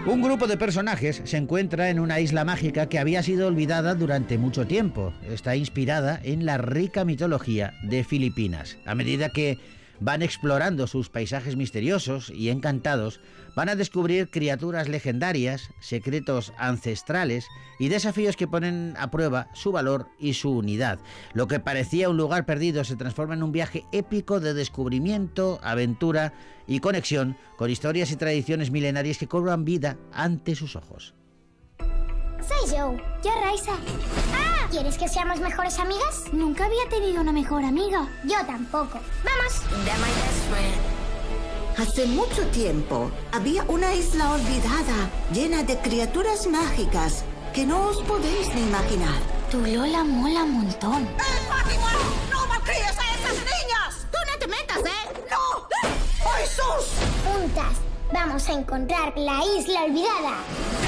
Un grupo de personajes se encuentra en una isla mágica que había sido olvidada durante mucho tiempo. Está inspirada en la rica mitología de Filipinas. A medida que van explorando sus paisajes misteriosos y encantados, van a descubrir criaturas legendarias, secretos ancestrales y desafíos que ponen a prueba su valor y su unidad. Lo que parecía un lugar perdido se transforma en un viaje épico de descubrimiento, aventura y conexión con historias y tradiciones milenarias que cobran vida ante sus ojos. Soy Joe. Yo Raisa. ¡Ah! ¿Quieres que seamos mejores amigas? Nunca había tenido una mejor amiga. Yo tampoco. ¡Vamos! Hace mucho tiempo había una isla olvidada llena de criaturas mágicas que no os podéis ni imaginar. Tu Lola mola un montón. ¡Fátima! ¡No malcríes a esas niñas! ¡Tú no te metas, ¡No! ¡Ay, sus! Juntas vamos a encontrar la isla olvidada.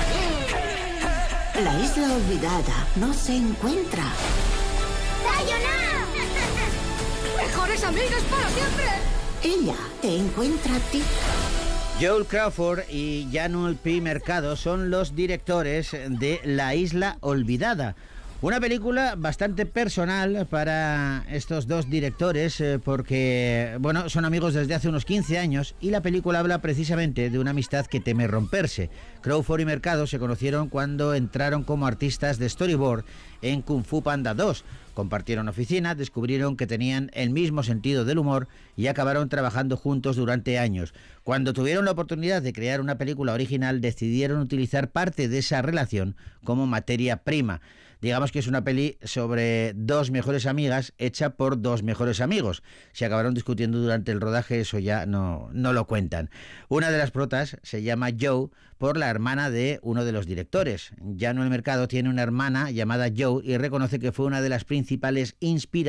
La isla olvidada no se encuentra. ¡Sayonara! ¡Mejores amigas para siempre! Ella te encuentra a ti. Joel Crawford y Januel P. Mercado son los directores de La Isla Olvidada. Una película bastante personal para estos dos directores porque, bueno, son amigos desde hace unos 15 años y la película habla precisamente de una amistad que teme romperse. Crawford y Mercado se conocieron cuando entraron como artistas de storyboard en Kung Fu Panda 2. Compartieron oficina, descubrieron que tenían el mismo sentido del humor y acabaron trabajando juntos durante años. Cuando tuvieron la oportunidad de crear una película original, decidieron utilizar parte de esa relación como materia prima. Digamos que es una peli sobre dos mejores amigas hecha por dos mejores amigos. Si acabaron discutiendo durante el rodaje, eso ya no lo cuentan. Una de las protas se llama Joe por la hermana de uno de los directores. Januel Mercado tiene una hermana llamada Joe y reconoce que fue una de las principales inspiraciones